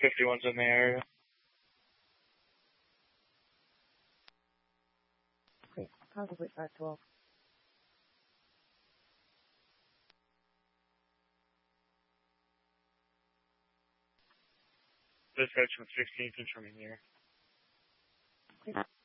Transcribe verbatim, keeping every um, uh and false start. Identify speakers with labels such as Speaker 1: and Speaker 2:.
Speaker 1: fifty-one's in the area.
Speaker 2: Okay, possibly five twelve.
Speaker 1: Dispatch from sixteenth and from here.
Speaker 2: Okay.